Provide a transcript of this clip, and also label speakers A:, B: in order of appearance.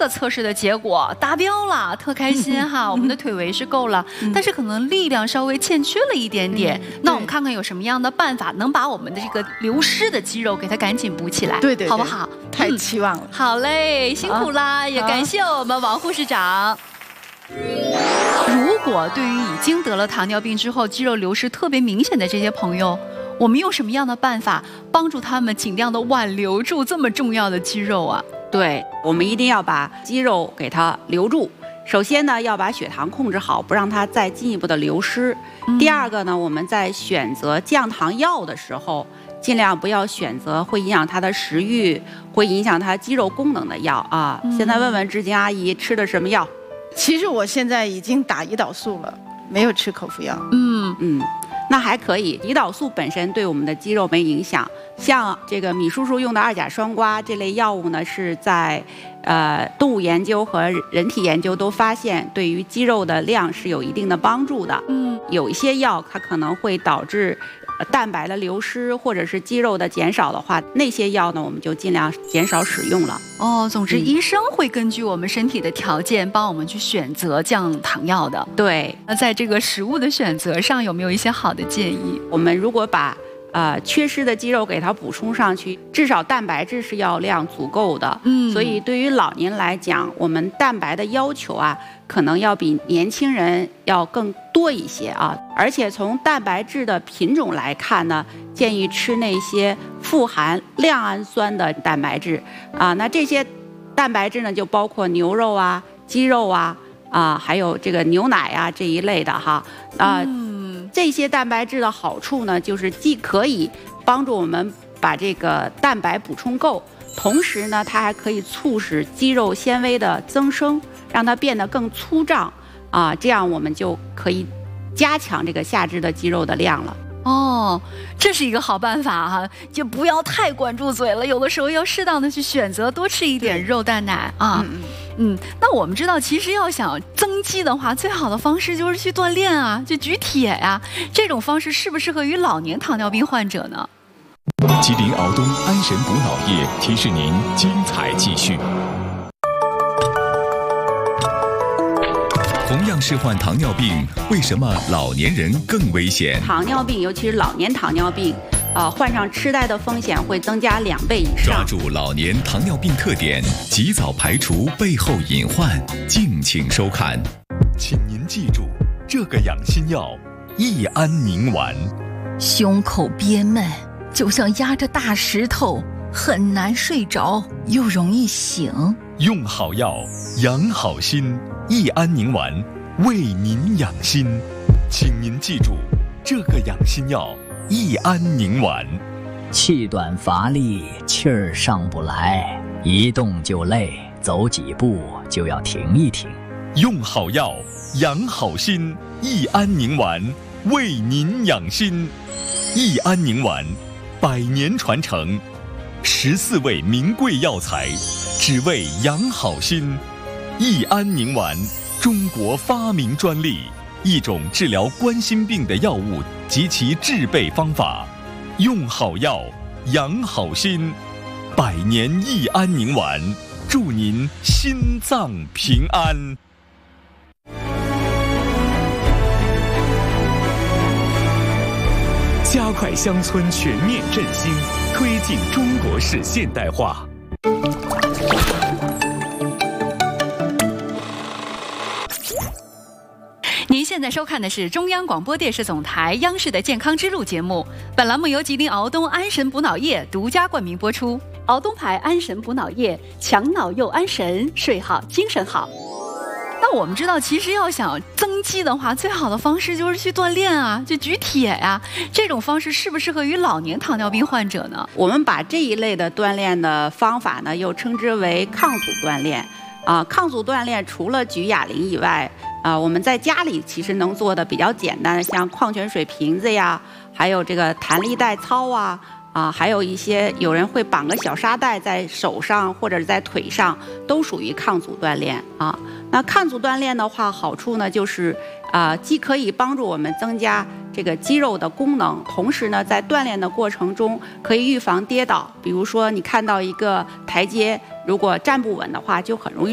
A: 个测试的结果达标了，特开心哈！我们的腿围是够了，但是可能力量稍微欠缺了一点点。那我们看看有什么样的办法能把我们的这个流失的肌肉给它赶紧补起来，
B: 对，
A: 好不好？
B: 太期望了。
A: 好嘞，辛苦啦，也感谢我们王护士长。如果对于已经得了糖尿病之后肌肉流失特别明显的这些朋友，我们用什么样的办法帮助他们尽量的挽留住这么重要的肌肉啊？
C: 对，我们一定要把肌肉给它留住。首先呢，要把血糖控制好，不让它再进一步的流失。第二个呢，我们在选择降糖药的时候，尽量不要选择会影响它的食欲、会影响它肌肉功能的药啊。现在问问志晶阿姨吃的什么药？
B: 其实我现在已经打胰岛素了，没有吃口服药。
C: 那还可以，胰岛素本身对我们的肌肉没影响。像这个米叔叔用的2甲双胍这类药物呢，是在动物研究和人体研究都发现对于肌肉的量是有一定的帮助的。有一些药它可能会导致蛋白的流失或者是肌肉的减少的话，那些药呢我们就尽量减少使用了。
A: 总之医生会根据我们身体的条件帮我们去选择降糖药的。
C: 对，
A: 那在这个食物的选择上有没有一些好的建议？
C: 我们如果把缺失的肌肉给它补充上去，至少蛋白质是要量足够的。所以对于老年来讲，我们蛋白的要求啊，可能要比年轻人要更多一些啊。而且从蛋白质的品种来看呢，建议吃那些富含亮氨酸的蛋白质啊。那这些蛋白质呢，就包括牛肉啊、鸡肉啊还有这个牛奶啊这一类的哈这些蛋白质的好处呢，就是既可以帮助我们把这个蛋白补充够，同时呢，它还可以促使肌肉纤维的增生，让它变得更粗壮这样我们就可以加强这个下肢的肌肉的量了。
A: 这是一个好办法哈，就不要太管住嘴了，有的时候要适当的去选择，多吃一点肉蛋奶啊。那我们知道，其实要想增肌的话，最好的方式就是去锻炼啊，就举铁呀。这种方式适不适合于老年糖尿病患者呢？
D: 吉林敖东安神补脑液提示您精彩继续。同样是患糖尿病，为什么老年人更危险？
C: 糖尿病，尤其是老年糖尿病，患上痴呆的风险会增加2倍以上。
D: 抓住老年糖尿病特点，及早排除背后隐患，敬请收看。请您记住，这个养心药益安宁丸。
E: 胸口憋闷，就像压着大石头，很难睡着，又容易醒。
D: 用好药，养好心。益安宁丸为您养心，请您记住，这个养心药益安宁丸。
F: 气短乏力，气儿上不来，一动就累，走几步就要停一停。
D: 用好药，养好心，益安宁丸为您养心。益安宁丸100年传承，14味名贵药材，只为养好心。益安宁丸，中国发明专利，一种治疗冠心病的药物及其制备方法。用好药，养好心，100年益安宁丸，祝您心脏平安。加快乡村全面振兴，推进中国式现代化。
A: 您现在收看的是中央广播电视总台央视的健康之路节目，本栏目由吉林敖东安神补脑液独家冠名播出。敖东牌安神补脑液，强脑又安神，睡好精神好。那我们知道，其实要想增肌的话，最好的方式就是去锻炼啊，就举铁呀。这种方式适不适合于老年糖尿病患者呢？
C: 我们把这一类的锻炼的方法呢，又称之为抗阻锻炼。抗阻锻炼除了举哑铃以外，我们在家里其实能做的比较简单的，像矿泉水瓶子呀，还有这个弹力带操还有一些有人会绑个小沙袋在手上或者在腿上，都属于抗阻锻炼啊。那抗阻锻炼的话，好处呢就是既可以帮助我们增加这个肌肉的功能，同时呢在锻炼的过程中可以预防跌倒。比如说你看到一个台阶，如果站不稳的话，就很容易